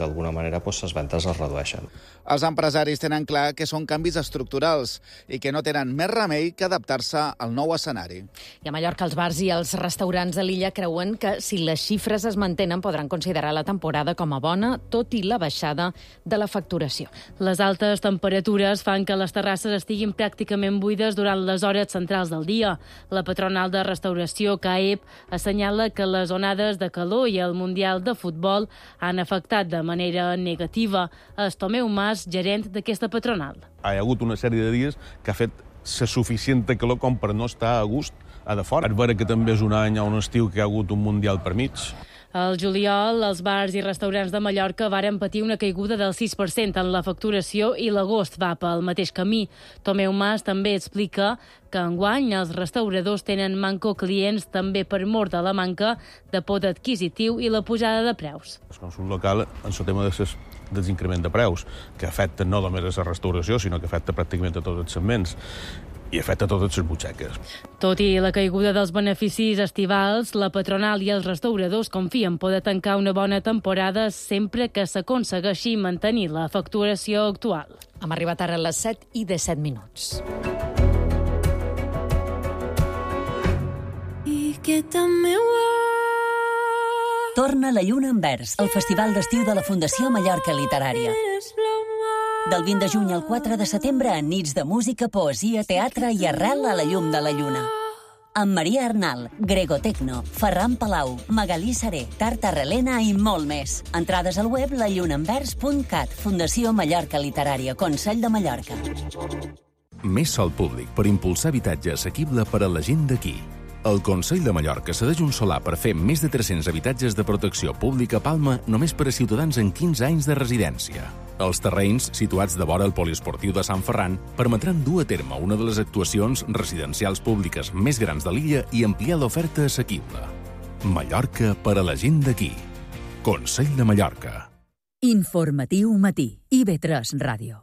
d'alguna manera les vendes es redueixen. Els empresaris tenen clar que són canvis estructurals i que no tenen més remei que adaptar-se al nou escenari. I a Mallorca els bars i els restaurants de l'illa creuen que si les xifres es mantenen podran considerar la temporada com a bona, tot i la baixada de la facturació. Les altes temperatures fan que les terrasses estiguin pràcticament buides durant les hores centrals del dia. La patronal de restauració, CAEP, assenyala que les onades de calor i el Mundial de Futbol han afectat de manera negativa. Tomeu Mas, gerent d'aquesta patronal. Hi ha hagut una sèrie de dies que ha fet la suficient calor com per no estar a gust a de fora. És vera que també és un any o un estiu que hi ha hagut un Mundial per mig. Al juliol, els bars i restaurants de Mallorca varen patir una caiguda del 6% en la facturació i l'agost va pel mateix camí. Tomeu Mas també explica que enguany els restauradors tenen manco clients també per mor de la manca de poder adquisitiu i la pujada de preus. El consum local, en el tema dels increment de preus, que afecta no només a la restauració, sinó que afecta pràcticament a tots els segments i afecta totes les butxaques. Tot i la caiguda dels beneficis estivals, la patronal i els restauradors confien poder tancar una bona temporada sempre que s'aconsegueixi mantenir la facturació actual. Hem arribat ara a les 7:17. I que també Torna la lluna en vers, el festival d'estiu de la Fundació Mallorca Literària. Del 20 de juny al 4 de setembre, en nits de música, poesia, teatre i arrel a la llum de la lluna. Amb Maria Arnal, Grego Tecno, Ferran Palau, Magalí Seré, Tarta Relena i molt més. Entrades al web lallunaenvers.cat. Fundació Mallorca Literària, Consell de Mallorca. Més sòl públic per impulsar habitatge assequible per a la gent d'aquí. El Consell de Mallorca cedeix un solar per fer més de 300 habitatges de protecció pública a Palma només per a ciutadans amb 15 anys de residència. Els terrenys, situats de vora el poliesportiu de Sant Ferran, permetran dur a terme una de les actuacions residencials públiques més grans de l'illa i ampliar l'oferta assequible. Mallorca per a la gent d'aquí. Consell de Mallorca. Informatiu matí. IB3 Ràdio.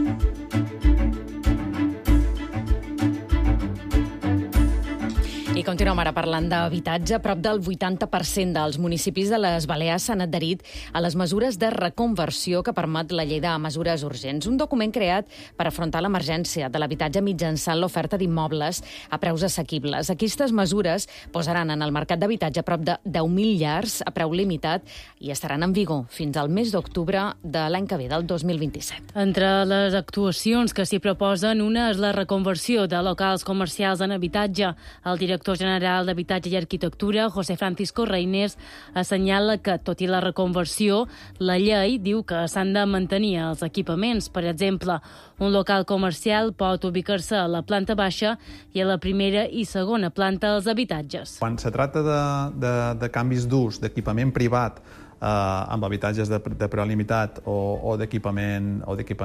I continuem ara parlant d'habitatge. Prop del 80% dels municipis de les Balears s'han adherit a les mesures de reconversió que permet la llei de mesures urgents. Un document creat per afrontar l'emergència de l'habitatge mitjançant l'oferta d'immobles a preus assequibles. Aquestes mesures posaran en el mercat d'habitatge prop de 10.000 llars a preu limitat i estaran en vigor fins al mes d'octubre de l'any que ve, del 2027. Entre les actuacions que s'hi proposen, una és la reconversió de locals comercials en habitatge. El director general d'Habitatge i Arquitectura, José Francisco Reinés, assenyala que, tot i la reconversió, la llei diu que s'han de mantenir els equipaments. Per exemple, un local comercial pot ubicar-se a la planta baixa i a la primera i segona planta dels habitatges. Quan se tracta de canvis d'ús d'equipament privat amb habitatges de preu limitat o d'equipament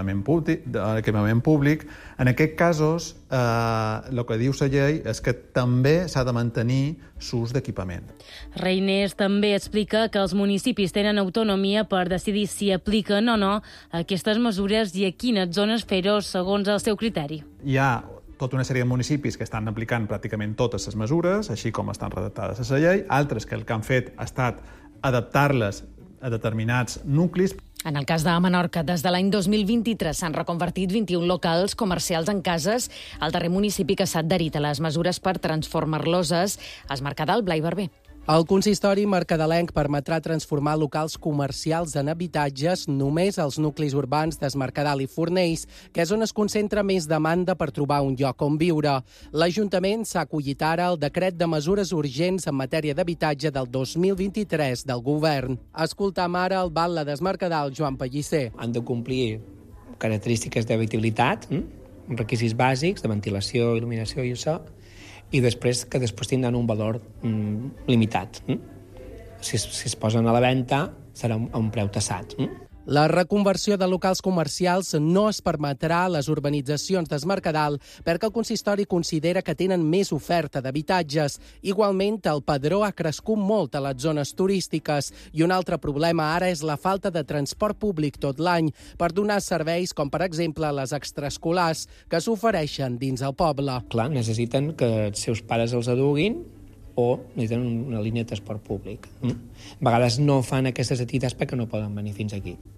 públic, en aquests casos el que diu la llei és que també s'ha de mantenir l'ús d'equipament. Reinés també explica que els municipis tenen autonomia per decidir si apliquen o no aquestes mesures i a quines zones fer-ho segons el seu criteri. Hi ha tota una sèrie de municipis que estan aplicant pràcticament totes les mesures, així com estan redactades a la llei, altres que el que han fet ha estat adaptar-les a determinats nuclis. En el cas de Menorca, des de l'any 2023 s'han reconvertit 21 locals comercials en cases. El darrer municipi que s'ha adherit a les mesures per transformar-los és Mercadal, Blai Barber. El consistori mercadelenc permetrà transformar locals comercials en habitatges només als nuclis urbans d'Es Mercadal i Fornells, que és on es concentra més demanda per trobar un lloc on viure. L'Ajuntament s'ha acollit ara al decret de mesures urgents en matèria d'habitatge del 2023 del govern. Escoltam ara el batlle d'Es Mercadal, Joan Pellicer. Han de complir característiques d'habitabilitat, requisits bàsics de ventilació, il·luminació i això, i després tindran un valor limitat. Si es posen a la venda, serà a un preu tassat. La reconversió de locals comercials no es permetrà a les urbanitzacions d'Es Mercadal perquè el consistori considera que tenen més oferta d'habitatges. Igualment, el padró ha crescut molt a les zones turístiques i un altre problema ara és la falta de transport públic tot l'any per donar serveis com, per exemple, les extraescolars que s'ofereixen dins el poble. Clar, necessiten que els seus pares els aduguin o necessiten una línia de transport públic. A vegades no fan aquestes activitats perquè no poden venir fins aquí.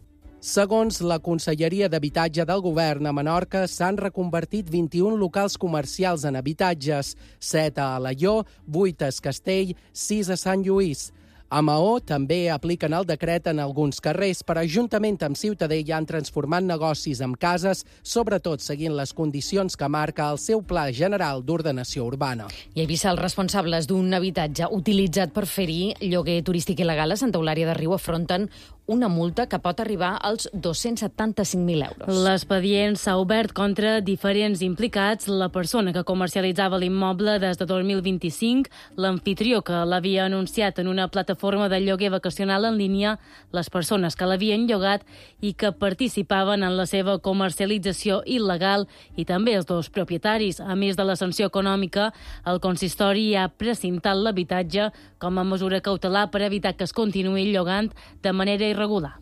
Segons la Conselleria d'Habitatge del Govern, a Menorca s'han reconvertit 21 locals comercials en habitatges, 7 a Alaior, 8 a Es Castell, 6 a Sant Lluís. A Maó també apliquen el decret en alguns carrers, però juntament amb Ciutadella han transformat negocis en cases, sobretot seguint les condicions que marca el seu Pla General d'Ordenació Urbana. I a Eivissa, els responsables d'un habitatge utilitzat per fer-hi lloguer turístic il·legal a Santa Eulària de Riu afronten una multa que pot arribar als 275.000 euros. L'expedient s'ha obert contra diferents implicats, la persona que comercialitzava l'immoble des de 2025, l'amfitrió que l'havia anunciat en una plataforma de lloguer vacacional en línia, les persones que l'havien llogat i que participaven en la seva comercialització il·legal i també els dos propietaris. A més de la sanció econòmica, el consistori ha precintat l'habitatge com a mesura cautelar per evitar que es continuï llogant de manera irregular.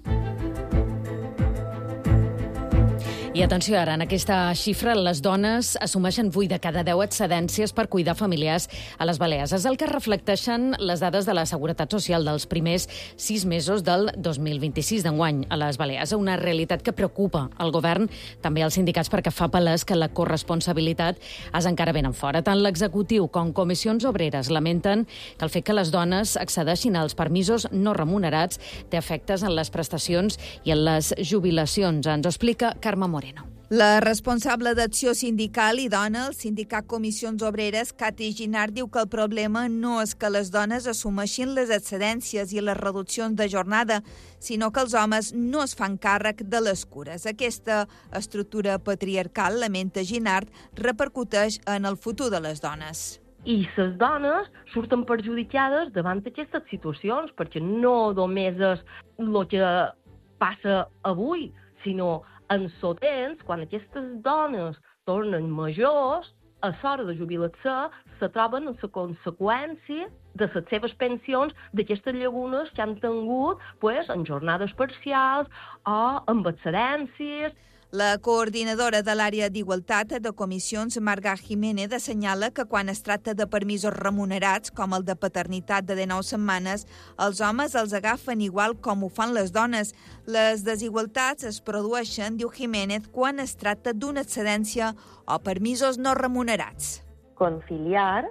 I atenció ara, en aquesta xifra, les dones assumeixen 8 de cada 10 excedències per cuidar familiars a les Balears. És el que reflecteixen les dades de la Seguretat Social dels primers 6 mesos del 2026 d'enguany a les Balears. Una realitat que preocupa el govern, també els sindicats, perquè fa palès que la corresponsabilitat és encara ben en fora. Tant l'executiu com comissions obreres lamenten que el fet que les dones accedeixin als permisos no remunerats té efectes en les prestacions i en les jubilacions. Ens ho explica Carme Moreno. La responsable d'Acció Sindical i Dona, el sindicat Comissions Obreres, Cati Ginard, diu que el problema no és que les dones assumeixin les excedències i les reduccions de jornada, sinó que els homes no es fan càrrec de les cures. Aquesta estructura patriarcal, lamenta Ginard, repercuteix en el futur de les dones. I les dones surten perjudicades davant d'aquestes situacions, perquè no només és el que passa avui, sinó en el temps, quan aquestes dones tornen majors, a l'hora de jubilar-se, se troben amb la conseqüència de les seves pensions d'aquestes llagunes que han tingut en jornades parcials o amb excedències. La coordinadora de l'àrea d'Igualtat de Comissions, Marga Jiménez, assenyala que quan es tracta de permisos remunerats, com el de paternitat de 19 setmanes, els homes els agafen igual com ho fan les dones. Les desigualtats es produeixen, diu Jiménez, quan es tracta d'una excedència o permisos no remunerats. Conciliar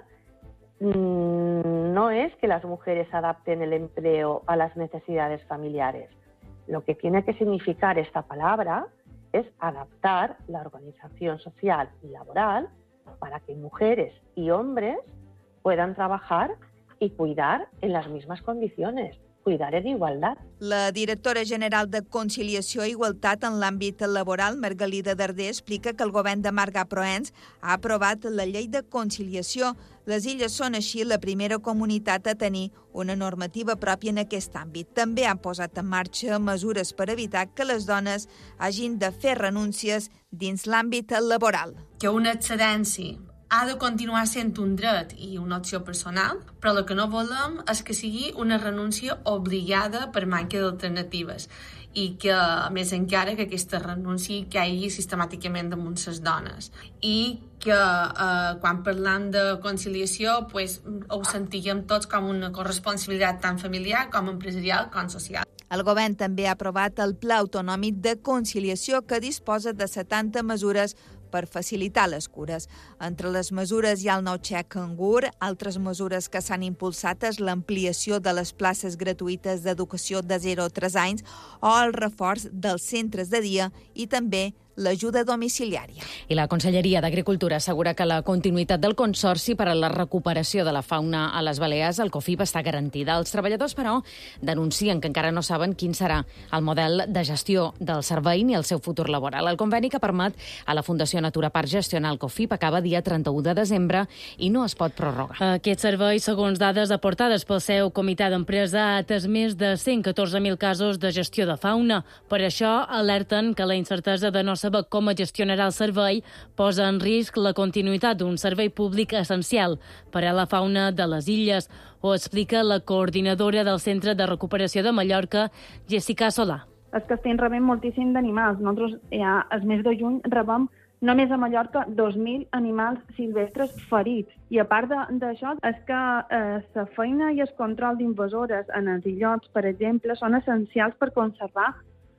no es que las mujeres adapten el empleo a las necesidades familiares. Lo que tiene que significar esta palabra es adaptar la organización social y laboral para que mujeres y hombres puedan trabajar y cuidar en las mismas condiciones, cuidar en igualdad. La directora general de Conciliació i Igualtat en l'àmbit laboral, Margalida Darder, explica que el govern de Marga Proens ha aprovat la llei de conciliació. Les Illes són així la primera comunitat a tenir una normativa pròpia en aquest àmbit. També han posat en marxa mesures per evitar que les dones hagin de fer renúncies dins l'àmbit laboral. Que una excedència ha de continuar sent un dret i una opció personal, però el que no volem és que sigui una renúncia obligada per manca d'alternatives i que, a més encara, que aquesta renúncia caigui sistemàticament damunt les dones. I que quan parlem de conciliació ho sentíem tots com una corresponsabilitat tant familiar com empresarial com social. El govern també ha aprovat el Pla Autonòmic de Conciliació que disposa de 70 mesures per facilitar les cures. Entre les mesures hi ha el nou xec cangur, altres mesures que s'han impulsat és l'ampliació de les places gratuïtes d'educació de 0 a 3 anys o el reforç dels centres de dia i també l'ajuda domiciliària. I la Conselleria d'Agricultura assegura que la continuïtat del Consorci per a la recuperació de la fauna a les Balears, el COFIP, està garantida. Els treballadors, però, denuncien que encara no saben quin serà el model de gestió del servei ni el seu futur laboral. El conveni que permet a la Fundació Natura Park gestionar el COFIP acaba dia 31 de desembre i no es pot prorrogar. Aquest servei, segons dades aportades pel seu comitè d'empresa, ha atès més de 114.000 casos de gestió de fauna. Per això, alerten que la incertesa de no saber com es gestionarà el servei posa en risc la continuïtat d'un servei públic essencial per a la fauna de les illes. Ho explica la coordinadora del Centre de Recuperació de Mallorca, Jessica Solà. És que estem rebent moltíssim d'animals. Nosaltres ja el mes de juny rebem només a Mallorca 2.000 animals silvestres ferits. I a part d'això, és que la feina i el control d'invasores en els illots, per exemple, són essencials per conservar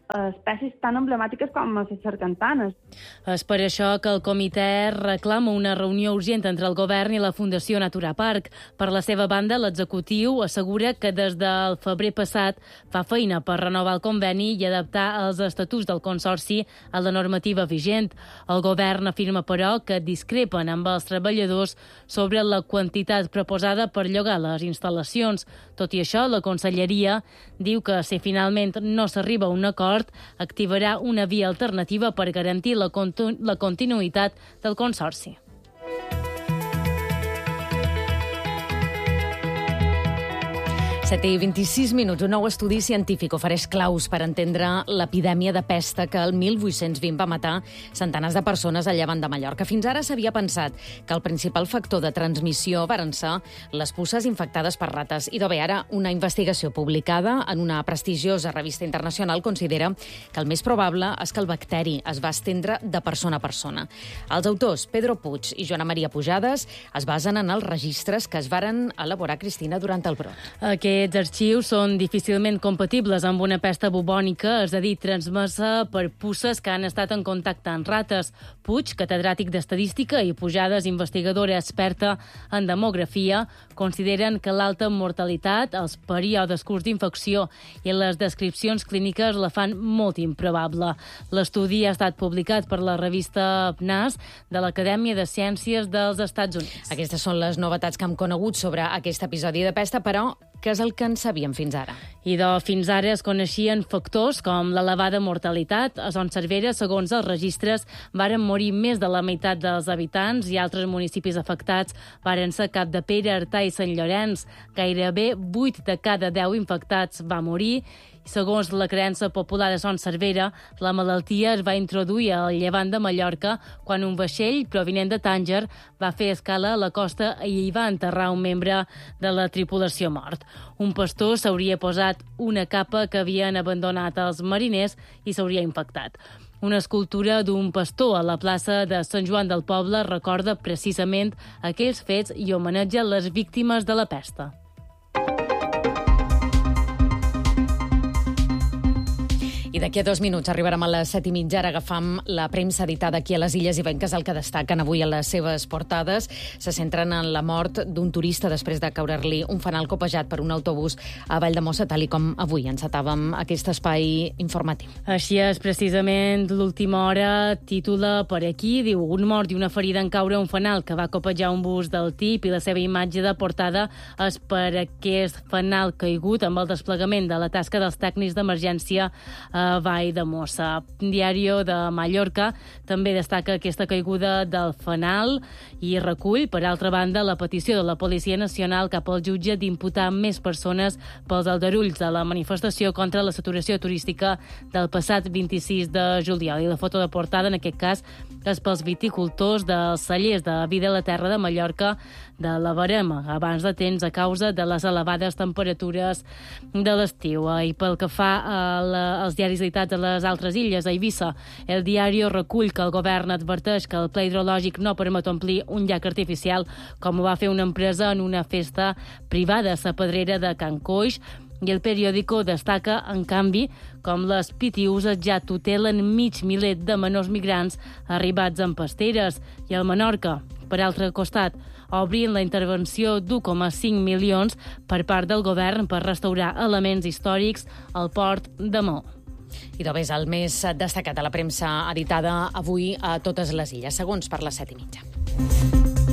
espècies tan emblemàtiques com les sargantanes. És per això que el comitè reclama una reunió urgent entre el govern i la Fundació Natura Park. Per la seva banda, l'executiu assegura que des del febrer passat fa feina per renovar el conveni i adaptar els estatuts del Consorci a la normativa vigent. El govern afirma, però, que discrepen amb els treballadors sobre la quantitat proposada per llogar les instal·lacions. Tot i això, la Conselleria diu que si finalment no s'arriba a un acord, activarà una via alternativa per garantir la continuïtat del Consorci. 7:26. Un nou estudi científic ofereix claus per entendre l'epidèmia de pesta que el 1820 va matar centenars de persones al llevant de Mallorca. Fins ara s'havia pensat que el principal factor de transmissió varen ser les puces infectades per rates. I bé, ara una investigació publicada en una prestigiosa revista internacional considera que el més probable és que el bacteri es va estendre de persona a persona. Els autors, Pedro Puig i Joana Maria Pujades, es basen en els registres que es varen elaborar, Cristina, durant el brot. Aquests arxius són difícilment compatibles amb una pesta bubònica, és a dir, transmesa per puces que han estat en contacte amb rates. Puig, catedràtic d'Estadística, i Pujades, investigadora experta en demografia, consideren que l'alta mortalitat, els períodes curts d'infecció i les descripcions clíniques la fan molt improbable. L'estudi ha estat publicat per la revista PNAS de l'Acadèmia de Ciències dels Estats Units. Aquestes són les novetats que hem conegut sobre aquest episodi de pesta, però què és el que en sabíem fins ara? Fins ara es coneixien factors com l'elevada mortalitat. A Son Servera, segons els registres, varen morir més de la meitat dels habitants i altres municipis afectats varen ser Capdepera, Artà i Sant Llorenç. Gairebé 8 de cada 10 infectats va morir. Segons la creença popular de Son Servera, la malaltia es va introduir al llevant de Mallorca quan un vaixell provinent de Tànger va fer escala a la costa i hi va enterrar un membre de la tripulació mort. Un pastor s'hauria posat una capa que havien abandonat els mariners i s'hauria infectat. Una escultura d'un pastor a la plaça de Sant Joan del Poble recorda precisament aquells fets i homenatja les víctimes de la pesta. I d'aquí a 2 minuts arribarem a les 7:30. Ara agafam la premsa editada aquí a les Illes Ibenques. El que destaquen avui a les seves portades se centren en la mort d'un turista després de caure-li un fanal copejat per un autobús a Valldemossa, tal i com avui encetàvem aquest espai informatiu. Així és, precisament, l'última hora titula per aquí, diu, un mort i una ferida en caure un fanal que va copejar un bus del TIP, i la seva imatge de portada és per aquest fanal caigut amb el desplegament de la tasca dels tècnics d'emergència a Valldemossa. Diario de Mallorca també destaca aquesta caiguda del fanal i recull, per altra banda, la petició de la Policia Nacional cap al jutge d'imputar més persones pels aldarulls de la manifestació contra la saturació turística del passat 26 de juliol. I la foto de portada, en aquest cas, és pels viticultors dels cellers de Vida a la Terra de Mallorca de la Verema, abans de temps a causa de les elevades temperatures de l'estiu. I pel que fa als diaris editats a les altres illes, a Eivissa, el diari recull que el govern adverteix que el pla hidrològic no permet omplir un llac artificial, com ho va fer una empresa en una festa privada a la Pedrera de Can Coix, i el periòdico destaca, en canvi, com les PTUs ja tutelen mig miler de menors migrants arribats en pasteres. I el Menorca, per altre costat, obrint la intervenció d'1,5 milions per part del govern per restaurar elements històrics al port de Maó. I és el més destacat a la premsa editada avui a totes les illes, segons per les 7:30.